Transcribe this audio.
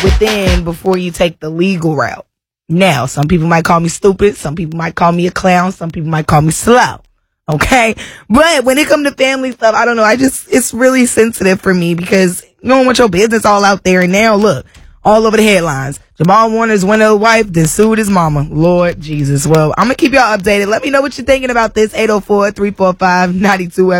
within before you take the legal route. Now, some people might call me stupid. Some people might call me a clown. Some people might call me slow. Okay. But when it comes to family stuff, I don't know. It's really sensitive for me because you don't want your business all out there. And now look, all over the headlines. Jamal Warner's window wife then sued his mama. Lord Jesus. Well, I'm going to keep y'all updated. Let me know what you're thinking about this. 804-345-92